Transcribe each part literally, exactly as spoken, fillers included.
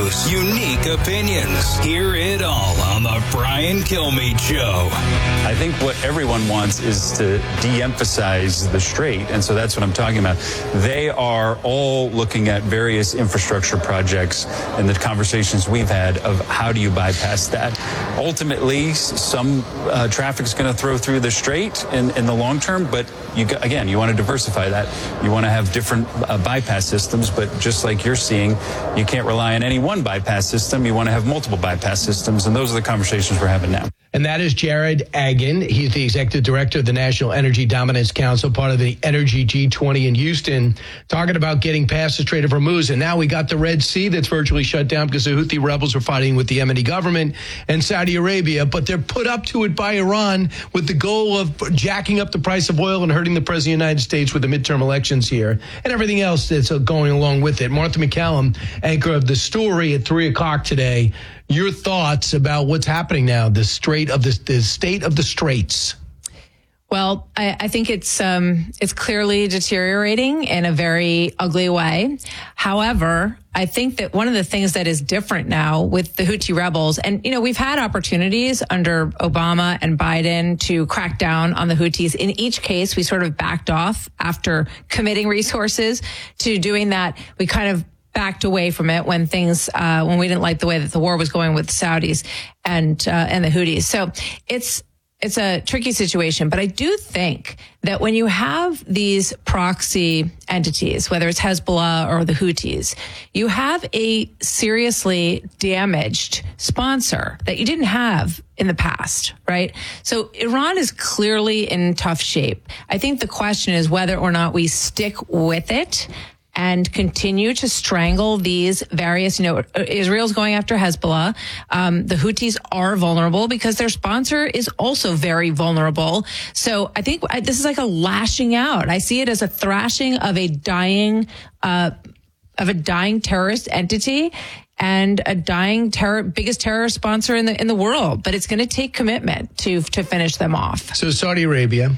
views, unique opinions. Hear it all on the Brian Kilmeade Show. I think what everyone wants is to de-emphasize the strait, and so that's what I'm talking about. They are all looking at various infrastructure projects and the conversations we've had of how do you bypass that. Ultimately, some uh, traffic's going to throw through the strait in, in the long term, but you again, you want to diversify that. You want to have different uh, bypass systems, but just like you're seeing, you can't rely on any one bypass system. You want to have multiple bypass systems, and those are the conversations we're having now. And that is Jared Agin. He's the executive director of the National Energy Dominance Council, part of the Energy G twenty in Houston, talking about getting past the Strait of Hormuz. And now we got the Red Sea that's virtually shut down because the Houthi rebels are fighting with the Yemeni government and Saudi Arabia. But they're put up to it by Iran with the goal of jacking up the price of oil and hurting the president of the United States with the midterm elections here and everything else that's going along with it. Martha MacCallum, anchor of The Story at three o'clock today. Your thoughts about what's happening now, the strait of the, the state of the straits? Well, I, I think it's um, it's clearly deteriorating in a very ugly way. However, I think that one of the things that is different now with the Houthi rebels, and, you know, we've had opportunities under Obama and Biden to crack down on the Houthis. In each case, we sort of backed off after committing resources to doing that. We kind of backed away from it when things, uh, when we didn't like the way that the war was going with the Saudis and, uh, and the Houthis. So it's, it's a tricky situation, but I do think that when you have these proxy entities, whether it's Hezbollah or the Houthis, you have a seriously damaged sponsor that you didn't have in the past, right? So Iran is clearly in tough shape. I think the question is whether or not we stick with it and continue to strangle these various, you know, Israel's going after Hezbollah. Um, the Houthis are vulnerable because their sponsor is also very vulnerable. So I think I, this is like a lashing out. I see it as a thrashing of a dying, uh, of a dying terrorist entity and a dying terror, biggest terror sponsor in the, in the world. But it's going to take commitment to, to finish them off. So Saudi Arabia,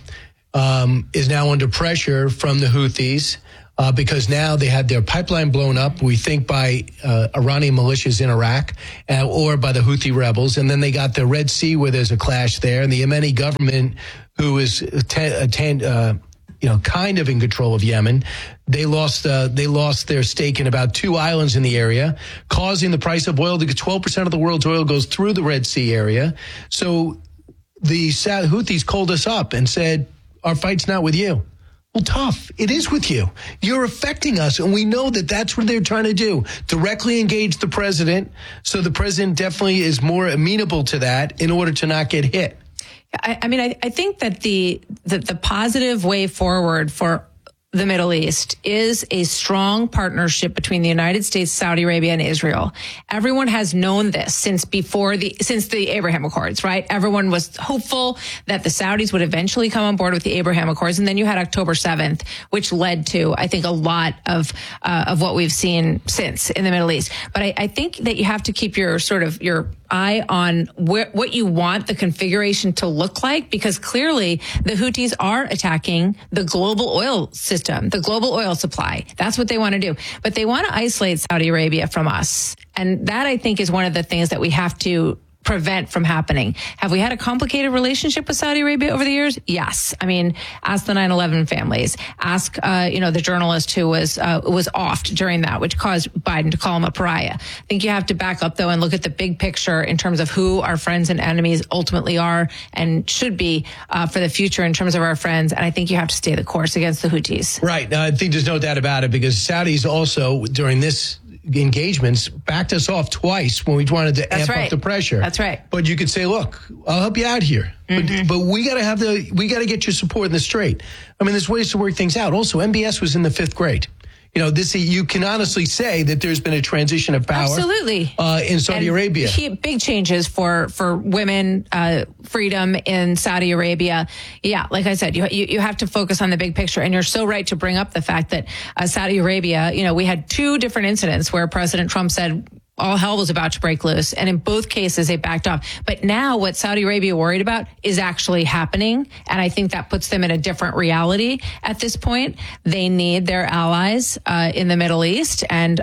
um, is now under pressure from the Houthis. Uh, because now they had their pipeline blown up, we think by uh, Iranian militias in Iraq uh, or by the Houthi rebels. And then they got the Red Sea where there's a clash there. And the Yemeni government, who is ten, ten, uh, you know, kind of in control of Yemen, they lost uh, they lost their stake in about two islands in the area, causing the price of oil to get twelve percent of the world's oil goes through the Red Sea area. So the Houthis called us up and said, our fight's not with you. Well, tough. It is with you. You're affecting us, and we know that that's what they're trying to do, directly engage the president, so the president definitely is more amenable to that in order to not get hit. I, I mean, I, I think that the, the the positive way forward for the Middle East is a strong partnership between the United States, Saudi Arabia, and Israel. Everyone has known this since before the, since the Abraham Accords, right? Everyone was hopeful that the Saudis would eventually come on board with the Abraham Accords. And then you had October seventh, which led to, I think, a lot of, uh, of what we've seen since in the Middle East. But I, I think that you have to keep your sort of, your eye on where, what you want the configuration to look like, because clearly the Houthis are attacking the global oil system, the global oil supply. That's what they want to do. But they want to isolate Saudi Arabia from us. And that, I think, is one of the things that we have to prevent from happening. Have we had a complicated relationship with Saudi Arabia over the years? Yes. I mean, ask the nine eleven families. Ask, uh, you know, the journalist who was uh, was offed during that, which caused Biden to call him a pariah. I think you have to back up, though, and look at the big picture in terms of who our friends and enemies ultimately are and should be uh, for the future in terms of our friends. And I think you have to stay the course against the Houthis. Right. Uh, I think there's no doubt about it, because Saudis also, during this engagements, backed us off twice when we wanted to That's amp right. up the pressure. That's right. But you could say, look, I'll help you out here. Mm-hmm. But, but we got to have the, we got to get your support in the strait. I mean, there's ways to work things out. Also, M B S was in the fifth grade. You know, this, you can honestly say that there's been a transition of power. Absolutely. Uh, in Saudi and Arabia. He, big changes for, for women, uh, freedom in Saudi Arabia. Yeah, like I said, you, you, you have to focus on the big picture. And you're so right to bring up the fact that uh, Saudi Arabia, you know, we had two different incidents where President Trump said all hell was about to break loose. And in both cases, they backed off. But now what Saudi Arabia worried about is actually happening. And I think that puts them in a different reality at this point. They need their allies uh, in the Middle East. And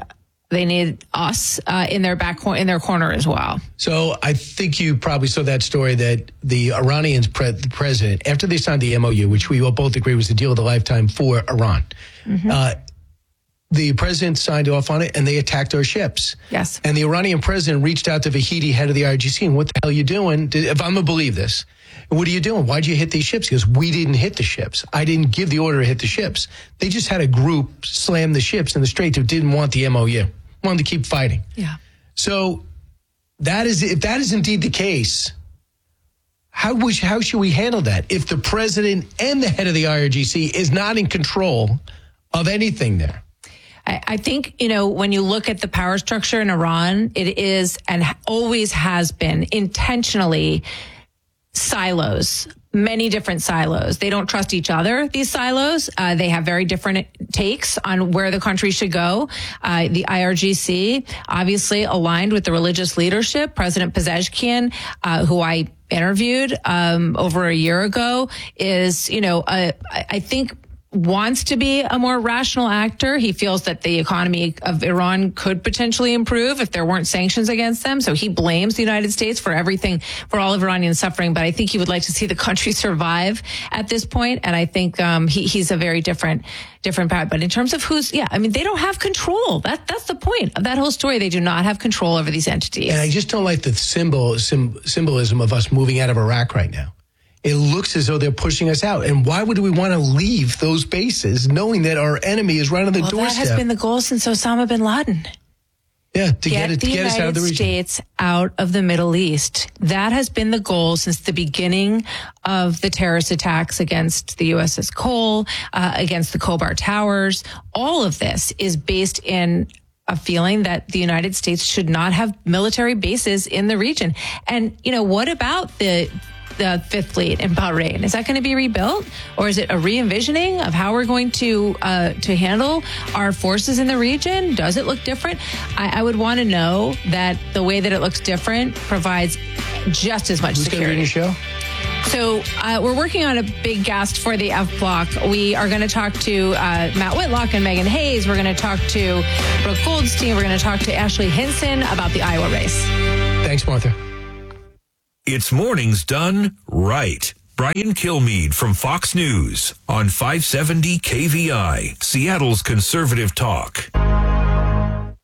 they need us uh, in their back cor- in their corner as well. So I think you probably saw that story that the Iranian pre- the president, after they signed the M O U, which we all both agree was the deal of the lifetime for Iran, mm-hmm. uh, the president signed off on it and they attacked our ships. Yes. And the Iranian president reached out to Vahidi, head of the I R G C, and what the hell are you doing? If I'm going to believe this, what are you doing? Why'd you hit these ships? Because we didn't hit the ships. I didn't give the order to hit the ships. They just had a group slam the ships in the Strait who didn't want the M O U, wanted to keep fighting. Yeah. So that is, if that is indeed the case, how, we, how should we handle that? If the president and the head of the I R G C is not in control of anything there. I think, you know, when you look at the power structure in Iran, it is and always has been intentionally silos, many different silos. They don't trust each other, these silos. Uh, they have very different takes on where the country should go. Uh, the I R G C, obviously aligned with the religious leadership. President Pezeshkian, uh, who I interviewed um, over a year ago, is, you know, uh, I think wants to be a more rational actor. He feels that the economy of Iran could potentially improve if there weren't sanctions against them. So he blames the United States for everything, for all of Iranian suffering. But I think he would like to see the country survive at this point. And I think um, he, he's a very different, different path. But in terms of who's, yeah, I mean, they don't have control. That That's the point of that whole story. They do not have control over these entities. And I just don't like the symbol, sim, symbolism of us moving out of Iraq right now. It looks as though they're pushing us out. And why would we want to leave those bases knowing that our enemy is right on the well, doorstep? That has been the goal since Osama bin Laden. Yeah, to get, get, it, to the get us out of the region. States out of the Middle East. That has been the goal since the beginning of the terrorist attacks against the U S S Cole, uh, against the Khobar Towers. All of this is based in a feeling that the United States should not have military bases in the region. And, you know, what about the the Fifth Fleet in Bahrain? Is that going to be rebuilt, or is it a re-envisioning of how we're going to uh, to handle our forces in the region? Does it look different? I, I would want to know that the way that it looks different provides just as much Who's security. Who's going to show? So uh, we're working on a big guest for the F Block. We are going to talk to uh, Matt Whitlock and Megan Hayes. We're going to talk to Brooke Goldstein. We're going to talk to Ashley Hinson about the Iowa race. Thanks, Martha. It's mornings done right. Brian Kilmeade from Fox News on five seventy K V I, Seattle's conservative talk. From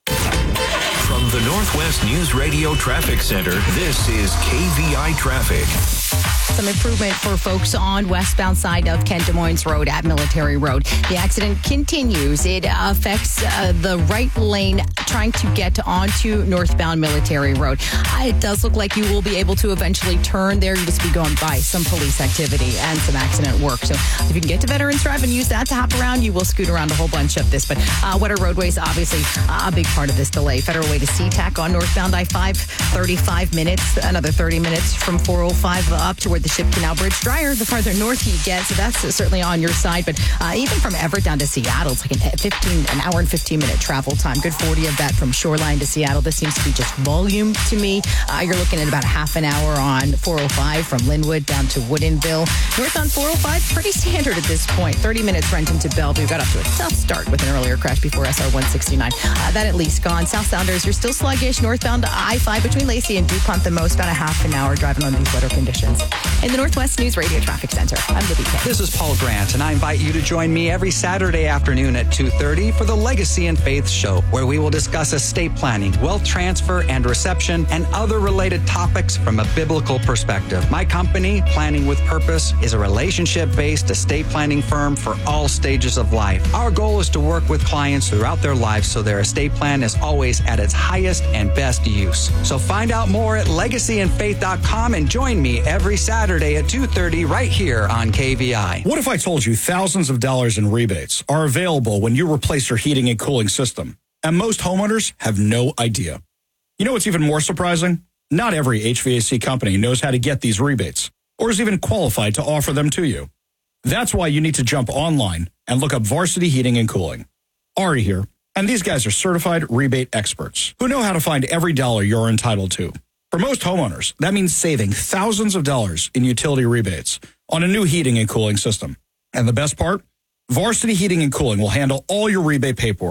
the Northwest News Radio Traffic Center, this is K V I Traffic. Some improvement for folks on westbound side of Kent Des Moines Road at Military Road. The accident continues. It affects uh, the right lane trying to get onto northbound Military Road. Uh, it does look like you will be able to eventually turn there. You'll just be going by some police activity and some accident work. So if you can get to Veterans Drive and use that to hop around, you will scoot around a whole bunch of this. But uh, wetter roadways, obviously uh, a big part of this delay. Federal Way to SeaTac on northbound I five, thirty-five minutes, another thirty minutes from four oh five up to where the Ship Canal Bridge drier the farther north you get, so that's certainly on your side. But uh, even from Everett down to Seattle, it's like an fifteen, an hour and fifteen minute travel time. Good forty of that from Shoreline to Seattle. This seems to be just volume to me. Uh, you're looking at about a half an hour on four oh five from Linwood down to Woodinville. North on four oh five, pretty standard at this point. thirty minutes Renton to Bellevue. Got off to a tough start with an earlier crash before S R one sixty-nine. Uh, that at least gone. South Sounders, you're still sluggish. Northbound to I five between Lacey and DuPont the most, about a half an hour driving on these weather conditions. In the Northwest News Radio Traffic Center, I'm Libby K. This is Paul Grant, and I invite you to join me every Saturday afternoon at two thirty for the Legacy and Faith Show, where we will discuss estate planning, wealth transfer and reception, and other related topics from a biblical perspective. My company, Planning with Purpose, is a relationship-based estate planning firm for all stages of life. Our goal is to work with clients throughout their lives so their estate plan is always at its highest and best use. So find out more at legacy and faith dot com and join me every Saturday at two thirty right here on K V I. What if I told you thousands of dollars in rebates are available when you replace your heating and cooling system, and most homeowners have no idea? You know what's even more surprising? Not every H V A C company knows how to get these rebates or is even qualified to offer them to you. That's why you need to jump online and look up Varsity Heating and Cooling. Ari here, and these guys are certified rebate experts who know how to find every dollar you're entitled to. For most homeowners, that means saving thousands of dollars in utility rebates on a new heating and cooling system. And the best part? Varsity Heating and Cooling will handle all your rebate paperwork,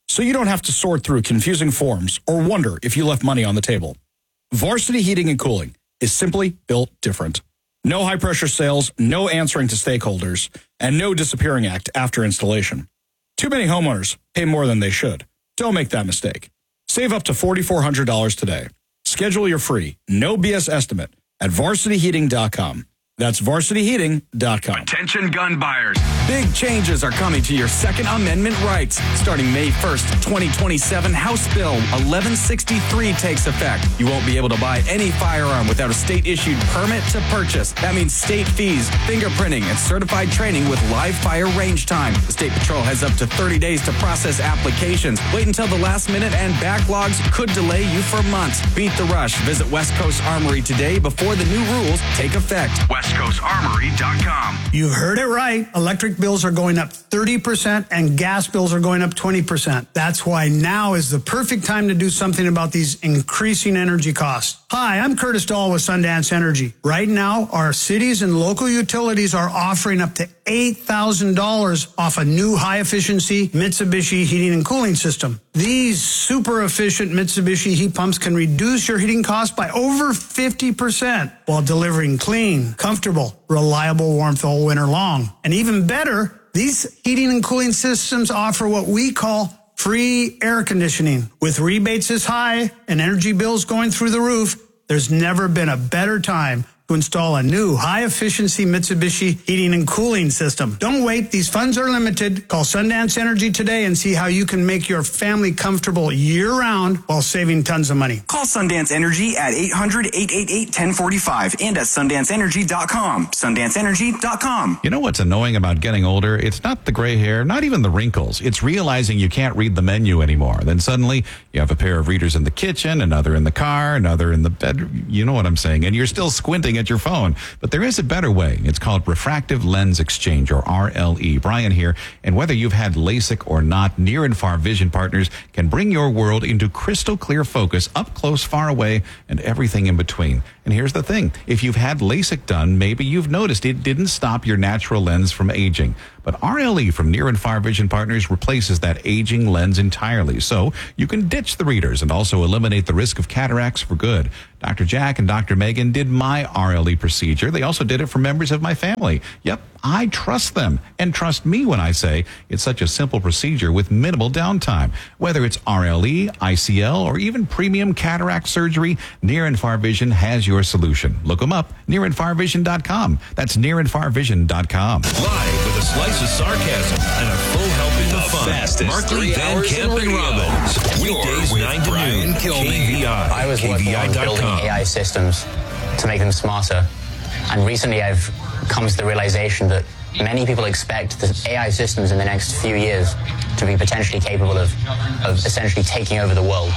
so you don't have to sort through confusing forms or wonder if you left money on the table. Varsity Heating and Cooling is simply built different. No high-pressure sales, no answering to stakeholders, and no disappearing act after installation. Too many homeowners pay more than they should. Don't make that mistake. Save up to four thousand four hundred dollars today. Schedule your free, no B S estimate at varsity heating dot com. That's varsity heating dot com. Attention gun buyers. Big changes are coming to your Second Amendment rights. Starting May first, twenty twenty-seven, House Bill eleven sixty-three takes effect. You won't be able to buy any firearm without a state-issued permit to purchase. That means state fees, fingerprinting, and certified training with live fire range time. The State Patrol has up to thirty days to process applications. Wait until the last minute and backlogs could delay you for months. Beat the rush. Visit West Coast Armory today before the new rules take effect. west coast armory dot com. You heard it right. Electric bills are going up thirty percent and gas bills are going up twenty percent. That's why now is the perfect time to do something about these increasing energy costs. Hi, I'm Curtis Dahl with Sundance Energy. Right now, our cities and local utilities are offering up to eight thousand dollars off a new high-efficiency Mitsubishi heating and cooling system. These super efficient Mitsubishi heat pumps can reduce your heating costs by over fifty percent while delivering clean, comfortable, reliable warmth all winter long. And even better, these heating and cooling systems offer what we call free air conditioning. With rebates this high and energy bills going through the roof, there's never been a better time to install a new high-efficiency Mitsubishi heating and cooling system. Don't wait. These funds are limited. Call Sundance Energy today and see how you can make your family comfortable year-round while saving tons of money. Call Sundance Energy at eight hundred, eight eight eight, one zero four five and at sundance energy dot com. sundance energy dot com. You know what's annoying about getting older? It's not the gray hair, not even the wrinkles. It's realizing you can't read the menu anymore. Then suddenly you have a pair of readers in the kitchen, another in the car, another in the bedroom. You know what I'm saying? And you're still squinting at your phone. But there is a better way. It's called Refractive Lens Exchange, or R L E. Brian here. And whether you've had LASIK or not, Near and Far Vision Partners can bring your world into crystal clear focus, up close, far away, and everything in between. And here's the thing. If you've had LASIK done, maybe you've noticed it didn't stop your natural lens from aging. But R L E from Near and Far Vision Partners replaces that aging lens entirely. So you can ditch the readers and also eliminate the risk of cataracts for good. Doctor Jack and Doctor Megan did my R L E procedure. They also did it for members of my family. Yep, I trust them. And trust me when I say it's such a simple procedure with minimal downtime. Whether it's R L E, I C L, or even premium cataract surgery, Near and Far Vision has your solution. Look them up, near and far vision dot com. That's near and far vision dot com. Live with a slice of sarcasm and a full helping of fun. Fastest Markley, Van Camp, and Robbins. Weekdays nine to noon. K V I. I was working on building A I systems to make them smarter. And recently I've come to the realization that many people expect the A I systems in the next few years to be potentially capable of, of essentially taking over the world.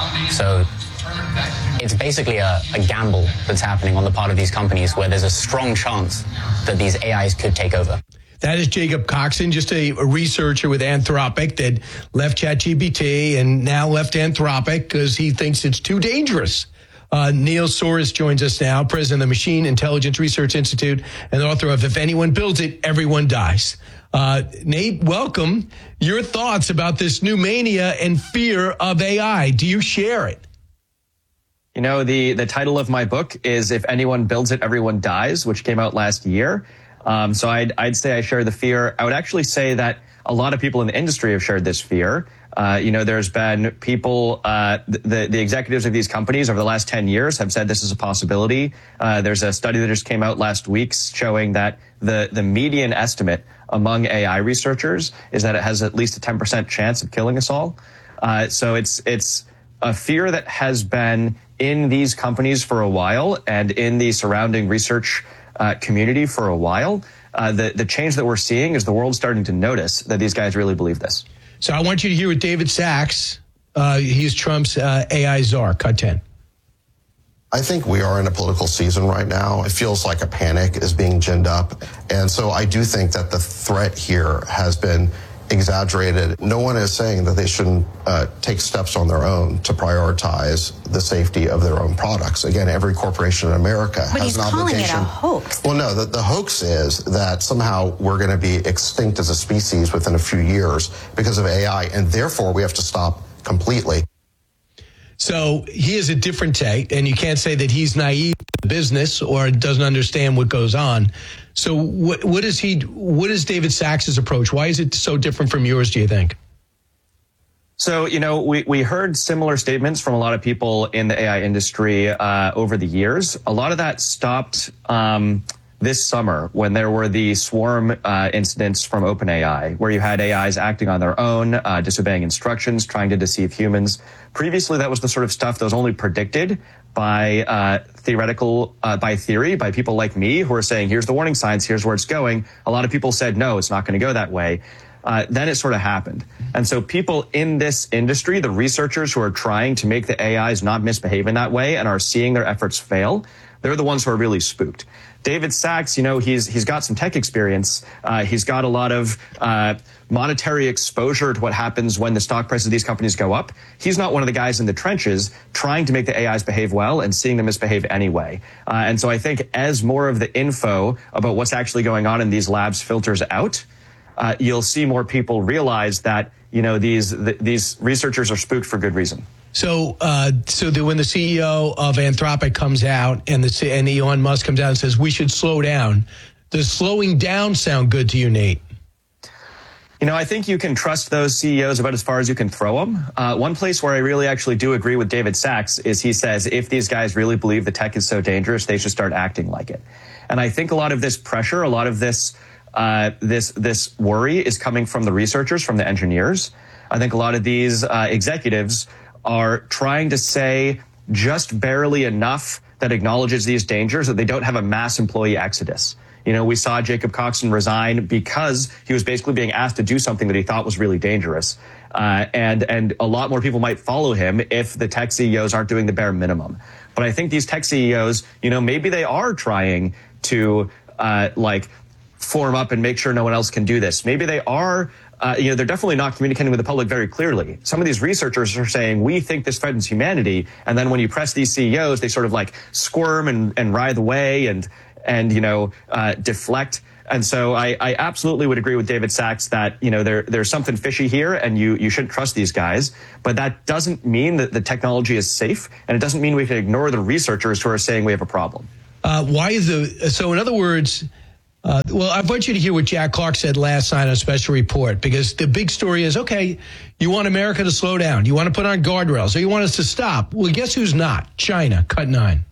So it's basically a, a gamble that's happening on the part of these companies where there's a strong chance that these A Is could take over. That is Jacob Coxon, just a, a researcher with Anthropic that left ChatGPT and now left Anthropic because he thinks it's too dangerous. Uh, Neil Soares joins us now, president of the Machine Intelligence Research Institute and the author of If Anyone Builds It, Everyone Dies. Uh, Nate, welcome. Your thoughts about this new mania and fear of A I. Do you share it? You know, the, the title of my book is If Anyone Builds It, Everyone Dies, which came out last year. Um, so I'd, I'd say I share the fear. I would actually say that a lot of people in the industry have shared this fear. Uh, you know, there's been people, uh, the, the executives of these companies over the last ten years have said this is a possibility. Uh, there's a study that just came out last week showing that the, the median estimate among A I researchers is that it has at least a ten percent chance of killing us all. Uh, so it's, it's a fear that has been in these companies for a while and in the surrounding research uh, community for a while. Uh, the, the change that we're seeing is the world starting to notice that these guys really believe this. So I want you to hear what David Sachs, uh, he's Trump's uh, A I czar. Cut ten. I think we are in a political season right now. It feels like a panic is being ginned up. And so I do think that the threat here has been exaggerated. No one is saying that they shouldn't uh, take steps on their own to prioritize the safety of their own products. Again, every corporation in America but has he's an calling obligation. it a hoax. Well, no, the, the hoax is that somehow we're going to be extinct as a species within a few years because of A I, and therefore we have to stop completely. So he has a different take, and you can't say that he's naive to the business or doesn't understand what goes on. So what, what is he? What is David Sachs's approach? Why is it so different from yours, do you think? So, you know, we, we heard similar statements from a lot of people in the A I industry uh, over the years. A lot of that stopped um, this summer when there were the swarm uh, incidents from OpenAI, where you had A Is acting on their own, uh, disobeying instructions, trying to deceive humans. Previously, that was the sort of stuff that was only predicted by uh, theoretical, uh, by theory, by people like me who are saying, here's the warning signs, here's where it's going. A lot of people said, no, it's not going to go that way. Uh, then it sort of happened. And so people in this industry, the researchers who are trying to make the A Is not misbehave in that way and are seeing their efforts fail, they're the ones who are really spooked. David Sachs, you know, he's he's got some tech experience. Uh, he's got a lot of uh, monetary exposure to what happens when the stock prices of these companies go up. He's not one of the guys in the trenches trying to make the A Is behave well and seeing them misbehave anyway. Uh, and so I think as more of the info about what's actually going on in these labs filters out, uh, you'll see more people realize that, you know, these th- these researchers are spooked for good reason. So, uh, so that when the C E O of Anthropic comes out and the and Elon Musk comes out and says we should slow down, does slowing down sound good to you, Nate? You know, I think you can trust those C E Os about as far as you can throw them. Uh, one place where I really actually do agree with David Sachs is he says if these guys really believe the tech is so dangerous, they should start acting like it. And I think a lot of this pressure, a lot of this uh, this this worry is coming from the researchers, from the engineers. I think a lot of these uh, executives are trying to say just barely enough that acknowledges these dangers that they don't have a mass employee exodus. You know, we saw Jacob Coxon resign because he was basically being asked to do something that he thought was really dangerous. Uh, and, and a lot more people might follow him if the tech C E Os aren't doing the bare minimum. But I think these tech C E Os, you know, maybe they are trying to, uh, like, form up and make sure no one else can do this. Maybe they are Uh, you know, they're definitely not communicating with the public very clearly. Some of these researchers are saying, we think this threatens humanity. And then when you press these C E Os, they sort of like squirm and, and writhe away and, and you know, uh, deflect. And so I, I absolutely would agree with David Sachs that, you know, there, there's something fishy here and you, you shouldn't trust these guys. But that doesn't mean that the technology is safe. And it doesn't mean we can ignore the researchers who are saying we have a problem. Uh, why is the, so in other words, Uh, well, I want you to hear what Jack Clark said last night on a special report, because the big story is, okay, you want America to slow down. You want to put on guardrails, or you want us to stop. Well, guess who's not? China. Cut nine.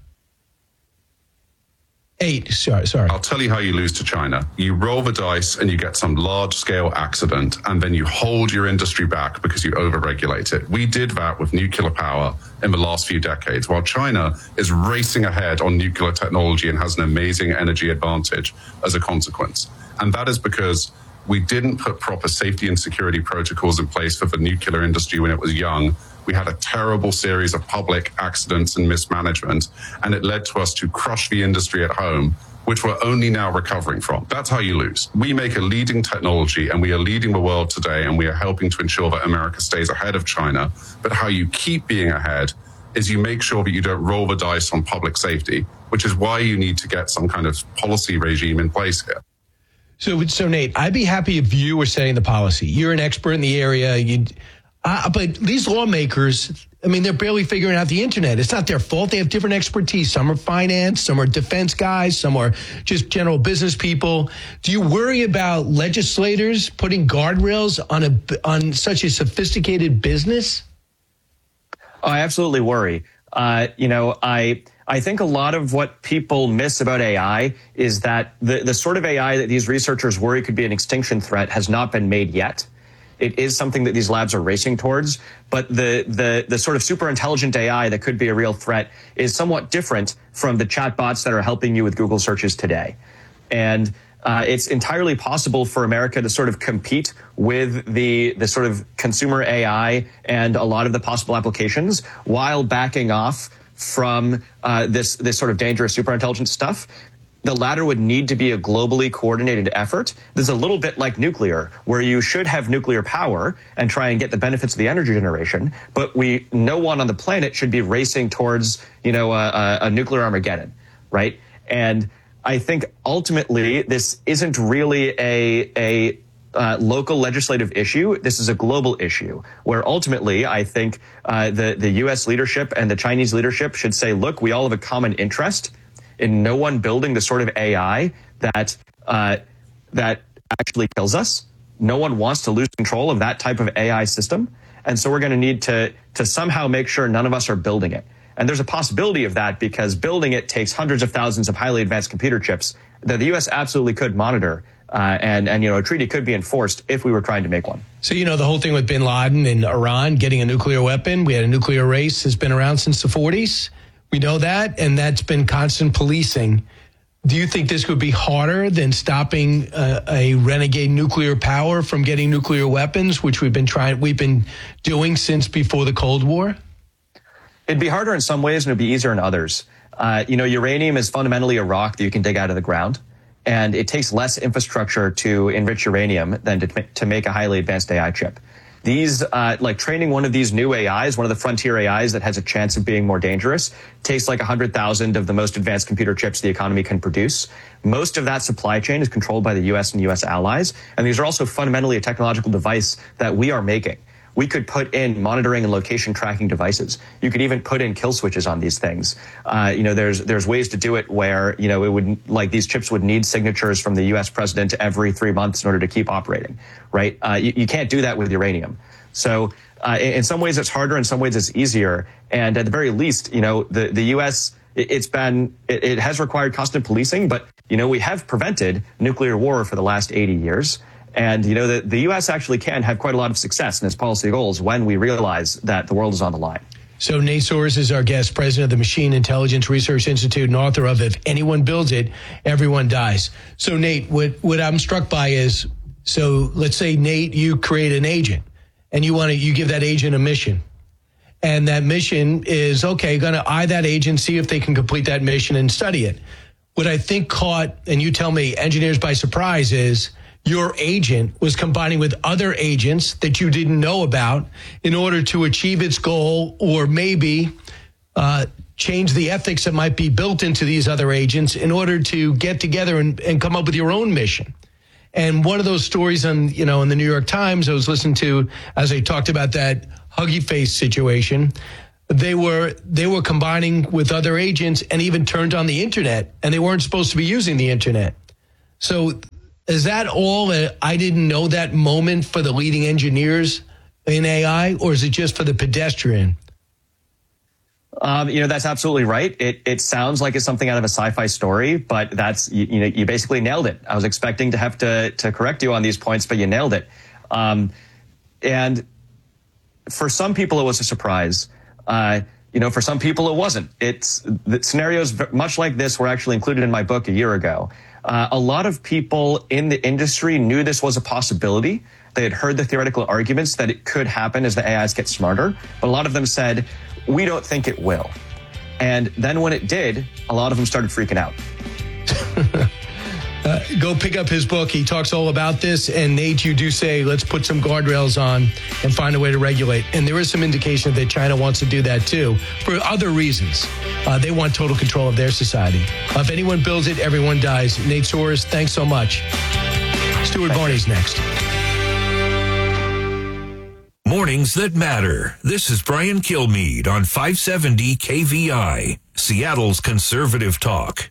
Eight. Sorry, sorry. I'll tell you how you lose to China. You roll the dice and you get some large-scale accident, and then you hold your industry back because you overregulate it. We did that with nuclear power in the last few decades, while China is racing ahead on nuclear technology and has an amazing energy advantage as a consequence. And that is because we didn't put proper safety and security protocols in place for the nuclear industry when it was young. We had a terrible series of public accidents and mismanagement, and it led to us to crush the industry at home, which we're only now recovering from. That's how you lose. We make a leading technology, and we are leading the world today, and we are helping to ensure that America stays ahead of China. But how you keep being ahead is you make sure that you don't roll the dice on public safety, which is why you need to get some kind of policy regime in place here. So, so Nate, I'd be happy if you were setting the policy. You're an expert in the area. You, uh, but these lawmakers, I mean, they're barely figuring out the internet. It's not their fault. They have different expertise. Some are finance, some are defense guys, some are just general business people. Do you worry about legislators putting guardrails on a on such a sophisticated business? Oh, I absolutely worry. Uh, you know, I I think a lot of what people miss about A I is that the, the sort of A I that these researchers worry could be an extinction threat has not been made yet. It is something that these labs are racing towards, but the, the, the sort of super intelligent A I that could be a real threat is somewhat different from the chatbots that are helping you with Google searches today. And uh, it's entirely possible for America to sort of compete with the, the sort of consumer A I and a lot of the possible applications while backing off from uh, this, this sort of dangerous superintelligence stuff. the latter would need to be a globally coordinated effort. This is a little bit like nuclear, where you should have nuclear power and try and get the benefits of the energy generation, but we, no one on the planet should be racing towards, you know, a, a, a nuclear Armageddon, right? And I think ultimately this isn't really a, a uh, local legislative issue. This is a global issue where ultimately I think uh, the, the U S leadership and the Chinese leadership should say, look, we all have a common interest in no one building the sort of A I that uh, that actually kills us. No one wants to lose control of that type of A I system. And so we're going to need to to somehow make sure none of us are building it. And there's a possibility of that because building it takes hundreds of thousands of highly advanced computer chips that the U S absolutely could monitor. Uh, and, and, you know, a treaty could be enforced if we were trying to make one. So, you know, the whole thing with bin Laden and Iran getting a nuclear weapon, we had a nuclear race, has been around since the forties. We know that, and that's been constant policing. Do you think this would be harder than stopping uh, a renegade nuclear power from getting nuclear weapons, which we've been trying, we've been doing since before the Cold War? It'd be harder in some ways, and it'd be easier in others. Uh, you know, uranium is fundamentally a rock that you can dig out of the ground, and it takes less infrastructure to enrich uranium than to, to make a highly advanced A I chip. These, uh, like training one of these new A Is, one of the frontier A Is that has a chance of being more dangerous, takes like one hundred thousand of the most advanced computer chips the economy can produce. Most of that supply chain is controlled by the U S and U S allies. And these are also fundamentally a technological device that we are making. We could put in monitoring and location tracking devices. You could even put in kill switches on these things. Uh, you know, there's there's ways to do it where, you know, it would, like these chips would need signatures from the U S president every three months in order to keep operating, right? Uh, you, you can't do that with uranium. So uh, in, in some ways it's harder, in some ways it's easier. And at the very least, you know, the, the U S, it, it's been, it, it has required constant policing, but, you know, we have prevented nuclear war for the last eighty years. And, you know, the, the U S actually can have quite a lot of success in its policy goals when we realize that the world is on the line. So Nate Soares is our guest, president of the Machine Intelligence Research Institute and author of If Anyone Builds It, Everyone Dies. So, Nate, what, what I'm struck by is, so let's say, Nate, you create an agent and you want to, you give that agent a mission. And that mission is, okay, going to eye that agent, see if they can complete that mission and study it. What I think caught, and you tell me, engineers by surprise is, your agent was combining with other agents that you didn't know about in order to achieve its goal, or maybe uh, change the ethics that might be built into these other agents in order to get together and, and come up with your own mission. And one of those stories on, you know, in the New York Times, I was listening to as they talked about that Huggy Face situation. They were they were combining with other agents and even turned on the internet, and they weren't supposed to be using the internet. So is that all a I didn't know that moment for the leading engineers in A I, or is it just for the pedestrian? Um, you know, that's absolutely right. It it sounds like it's something out of a sci-fi story, but that's, you, you know, you basically nailed it. I was expecting to have to to correct you on these points, but you nailed it. Um, and for some people, it was a surprise. Uh, you know, for some people, it wasn't. It's the scenarios much like this were actually included in my book a year ago. Uh, a lot of people in the industry knew this was a possibility. They had heard the theoretical arguments that it could happen as the A Is get smarter, but a lot of them said, we don't think it will. And then when it did, a lot of them started freaking out. uh, go pick up his book. He talks all about this. And Nate, you do say, let's put some guardrails on and find a way to regulate. And there is some indication that China wants to do that too, for other reasons. Uh, they want total control of their society. Uh, if anyone builds it, everyone dies. Nate Soares, thanks so much. Stuart Varney's next. Mornings that matter. This is Brian Kilmeade on five seventy K V I, Seattle's conservative talk.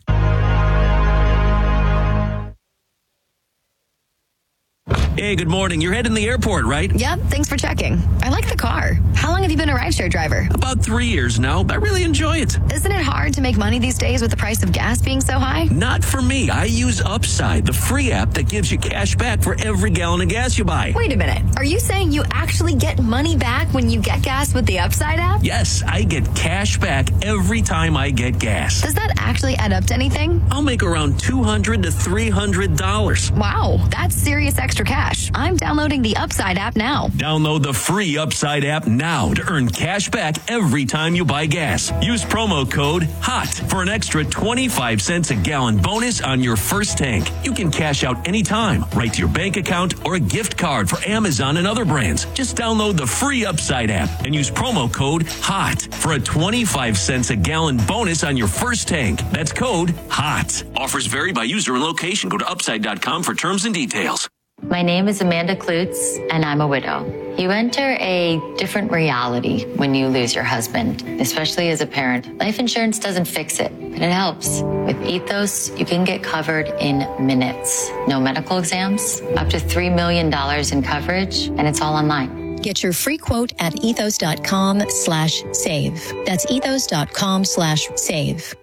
Hey, good morning. You're heading to the airport, right? Yep, thanks for checking. I like the car. How long have you been a rideshare driver? About three years now. I really enjoy it. Isn't it hard to make money these days with the price of gas being so high? Not for me. I use Upside, the free app that gives you cash back for every gallon of gas you buy. Wait a minute. Are you saying you actually get money back when you get gas with the Upside app? Yes, I get cash back every time I get gas. Does that actually add up to anything? I'll make around two hundred to three hundred dollars. Wow, that's serious extra cash. cash. I'm downloading the Upside app now. Download the free Upside app now to earn cash back every time you buy gas. Use promo code HOT for an extra twenty-five cents a gallon bonus on your first tank. You can cash out anytime, right to your bank account or a gift card for Amazon and other brands. Just download the free Upside app and use promo code HOT for a twenty-five cents a gallon bonus on your first tank. That's code HOT. Offers vary by user and location. Go to upside dot com for terms and details. My name is Amanda Klutz, and I'm a widow. You enter a different reality when you lose your husband, especially as a parent. Life insurance doesn't fix it, but it helps. With Ethos, you can get covered in minutes. No medical exams, up to three million dollars in coverage, and it's all online. Get your free quote at ethos.com slash save. That's ethos.com slash save.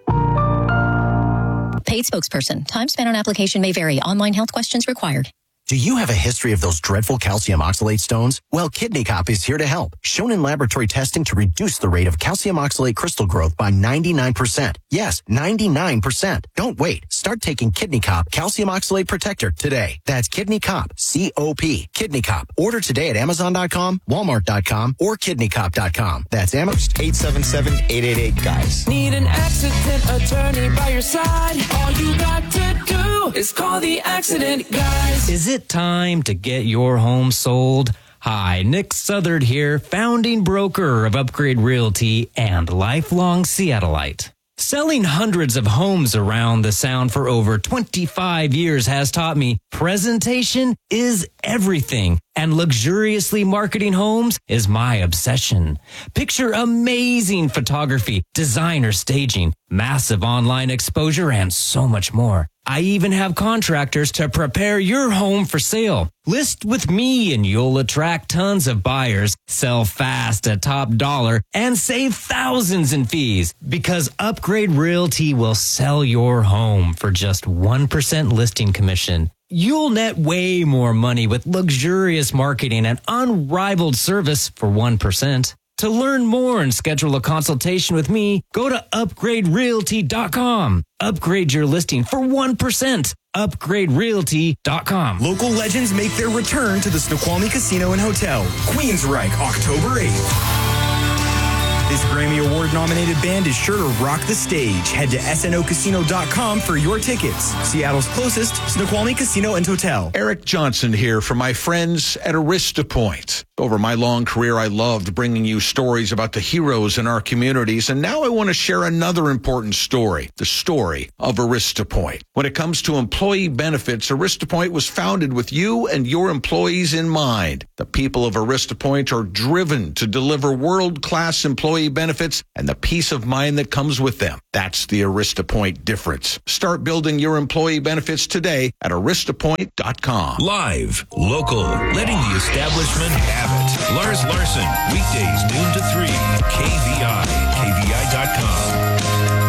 Paid spokesperson. Time spent on application may vary. Online health questions required. Do you have a history of those dreadful calcium oxalate stones? Well, Kidney Cop is here to help. Shown in laboratory testing to reduce the rate of calcium oxalate crystal growth by ninety-nine percent. Yes, ninety-nine percent. Don't wait. Start taking Kidney Cop Calcium Oxalate Protector today. That's Kidney Cop, C O P. Kidney Cop. Order today at amazon dot com, walmart dot com, or kidney cop dot com. That's Amazon. eight seven seven, eight eight eight, guys. Need an accident attorney by your side? All you got to do is call the Accident Guys. Is it time to get your home sold? Hi, Nick Southard here, founding broker of Upgrade Realty and lifelong Seattleite. Selling hundreds of homes around the Sound for over twenty-five years has taught me presentation is everything, and luxuriously marketing homes is my obsession. Picture amazing photography, designer staging, massive online exposure, and so much more. I even have contractors to prepare your home for sale. List with me and you'll attract tons of buyers, sell fast at top dollar, and save thousands in fees because Upgrade Realty will sell your home for just one percent listing commission. You'll net way more money with luxurious marketing and unrivaled service for one percent. To learn more and schedule a consultation with me, go to upgrade realty dot com. Upgrade your listing for one percent. upgrade realty dot com. Local legends make their return to the Snoqualmie Casino and Hotel. Queensryche, October eighth. This Grammy Award-nominated band is sure to rock the stage. Head to S N O casino dot com for your tickets. Seattle's closest, Snoqualmie Casino and Hotel. Eric Johnson here from my friends at Arista Point. Over my long career, I loved bringing you stories about the heroes in our communities, and now I want to share another important story, the story of Arista Point. When it comes to employee benefits, Arista Point was founded with you and your employees in mind. The people of Arista Point are driven to deliver world-class employee benefits and the peace of mind that comes with them. That's the Arista Point difference. Start building your employee benefits today at arista point dot com. Live, local, letting the establishment have it. Lars Larson, weekdays noon to three, K V I, K V I dot com.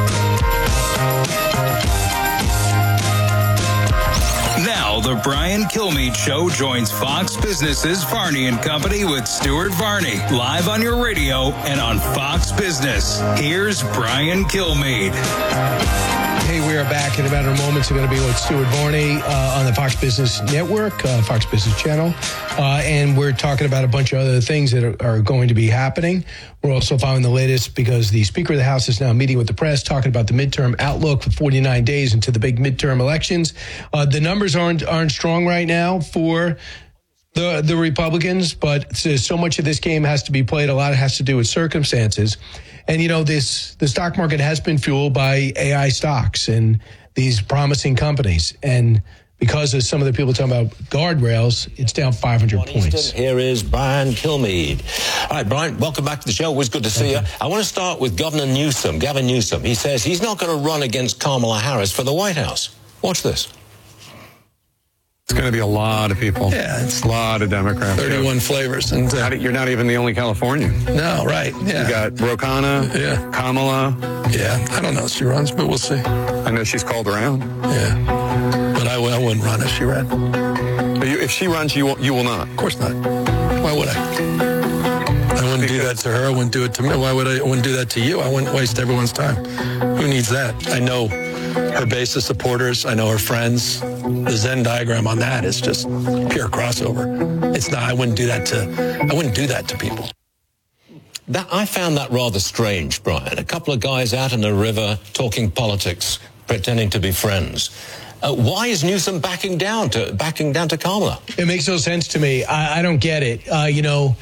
Now, the Brian Kilmeade Show joins Fox Business's Varney and Company with Stuart Varney, live on your radio and on Fox Business. Here's Brian Kilmeade. Hey, we are back in about a moment. We're going to be with Stuart Varney uh, on the Fox Business Network, uh, Fox Business Channel. Uh, and we're talking about a bunch of other things that are, are going to be happening. We're also following the latest because the Speaker of the House is now meeting with the press, talking about the midterm outlook for forty-nine days into the big midterm elections. Uh, the numbers aren't aren't strong right now for the the Republicans, but so, so much of this game has to be played. A lot has to do with circumstances. And, you know, this the stock market has been fueled by A I stocks and these promising companies. And because of some of the people talking about guardrails, it's down five hundred points. Here is Brian Kilmeade. All right, Brian, welcome back to the show. Always good to see you. I want to start with Governor Newsom, Gavin Newsom. He says he's not going to run against Kamala Harris for the White House. Watch this. It's going to be a lot of people. Yeah, it's a lot of Democrats. thirty-one yeah. flavors. And uh, you're not even the only Californian. No, right. Yeah. You got Ro Khanna, yeah. Kamala. Yeah, I don't know if she runs, but we'll see. I know she's called around. Yeah, but I, I wouldn't run if she ran. But you, if she runs, you will, you will not? Of course not. Why would I? I wouldn't do that to her. I wouldn't do it to me. Why would I, I wouldn't do that to you? I wouldn't waste everyone's time. Who needs that? I know her base of supporters. I know her friends. The Venn diagram on that is just pure crossover. It's not, I wouldn't do that to, I wouldn't do that to people. That, I found that rather strange, Brian. A couple of guys out in the river talking politics, pretending to be friends. Uh, why is Newsom backing down to backing down to Kamala? It makes no sense to me. I, I don't get it. Uh, you know,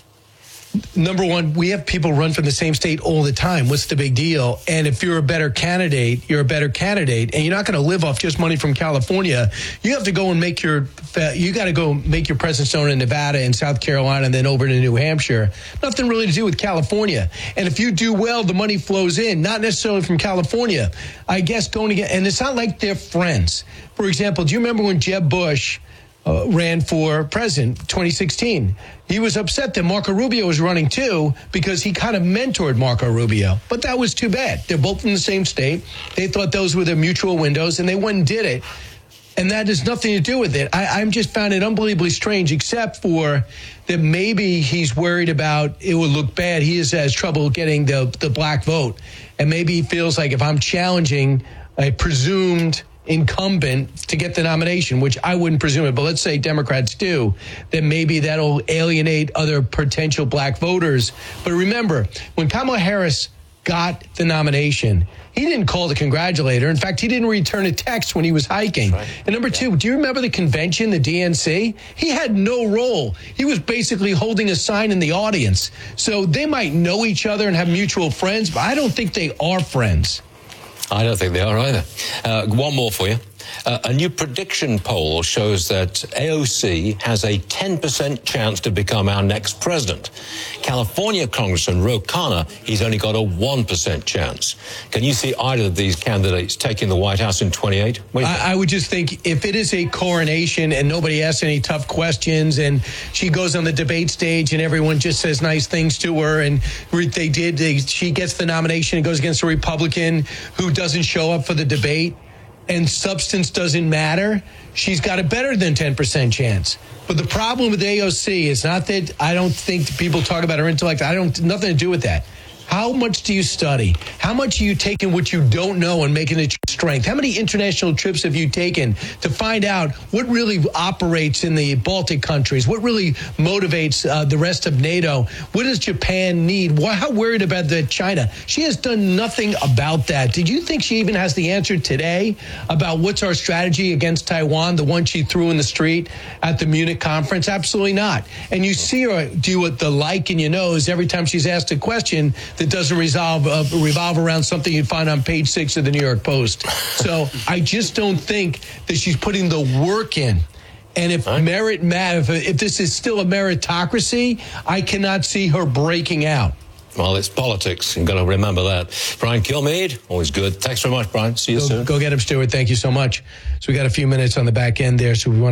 number one, we have people run from the same state all the time. What's the big deal? And if you're a better candidate, you're a better candidate, and you're not going to live off just money from California. You have to go and make your, you got to go make your presence known in Nevada and South Carolina and then over to New Hampshire. Nothing really to do with California. And if you do well, the money flows in, not necessarily from California. I guess going to get, and it's not like they're friends. For example, do you remember when Jeb Bush Uh, ran for president twenty sixteen. He was upset that Marco Rubio was running too because he kind of mentored Marco Rubio. But that was too bad. They're both from the same state. They thought those were their mutual windows, and they went and did it. And that has nothing to do with it. I, I'm just found it unbelievably strange, except for that maybe he's worried about it will look bad. He is, has trouble getting the, the black vote. And maybe he feels like if I'm challenging a presumed incumbent to get the nomination, which I wouldn't presume it, but let's say Democrats do, then maybe that'll alienate other potential black voters. But remember, when Kamala Harris got the nomination, he didn't call to congratulate her. In fact, he didn't return a text when he was hiking. Right. And number two, yeah. do you remember the convention, the D N C? He had no role. He was basically holding a sign in the audience. So they might know each other and have mutual friends, but I don't think they are friends. I don't think they are either. Uh, one more for you. Uh, a new prediction poll shows that A O C has a ten percent chance to become our next president. California Congressman Ro Khanna, he's only got a one percent chance. Can you see either of these candidates taking the White House in twenty-eight? I, I would just think if it is a coronation and nobody asks any tough questions and she goes on the debate stage and everyone just says nice things to her and they did, they, she gets the nomination and goes against a Republican who doesn't show up for the debate, and substance doesn't matter, she's got a better than ten percent chance. But the problem with A O C is not that I don't think people talk about her intellect. I don't, nothing to do with that. How much do you study? How much are you taking what you don't know and making it your strength? How many international trips have you taken to find out what really operates in the Baltic countries? What really motivates uh, the rest of NATO? What does Japan need? Why, how worried about the China? She has done nothing about that. Did you think she even has the answer today about what's our strategy against Taiwan, the one she threw in the street at the Munich conference? Absolutely not. And you see her do what the like in your nose every time she's asked a question that doesn't resolve, uh, revolve around something you'd find on page six of the New York Post. So I just don't think that she's putting the work in. And if huh? merit matters, if, if this is still a meritocracy, I cannot see her breaking out. Well, it's politics. You've got to remember that. Brian Kilmeade, always good. Thanks very much, Brian. See you go, soon. Go get him, Stuart. Thank you so much. So we got a few minutes on the back end there, so we want